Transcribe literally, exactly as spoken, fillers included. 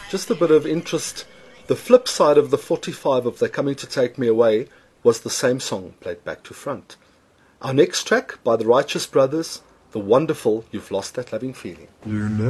Just a bit of interest. The flip side of the forty-five of They're Coming to Take Me Away was the same song played back to front. Our next track by the Righteous Brothers, the wonderful You've Lost That Loving Feeling. You know